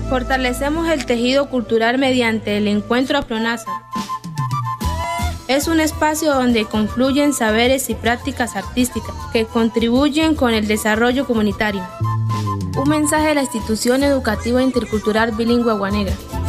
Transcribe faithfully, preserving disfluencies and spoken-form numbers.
Fortalecemos el tejido cultural mediante el encuentro Afronasa. Es un espacio donde confluyen saberes y prácticas artísticas que contribuyen con el desarrollo comunitario. Un mensaje de la Institución Educativa Intercultural Bilingüe Agua Negra.